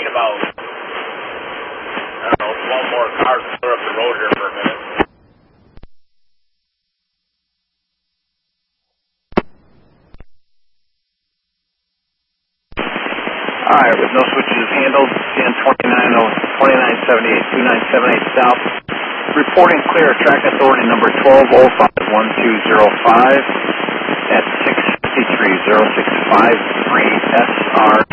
need about, I don't know, 12 more cars to clear up the road here for a minute. All right, with no switches handled, CN 2978, 2978 South. Reporting clear, track authority number 12051205 at 6530653 SR.